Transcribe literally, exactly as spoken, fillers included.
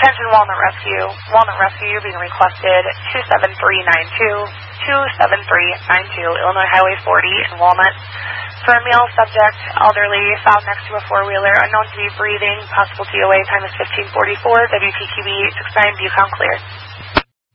Attention Walnut Rescue. Walnut Rescue, you're being requested two seven three nine two, two seven three nine two, Illinois Highway forty in Walnut. For a male subject, elderly, found next to a four-wheeler, unknown to be breathing, possible T O A, time is fifteen forty-four, W P Q B six nine, Bucom clear.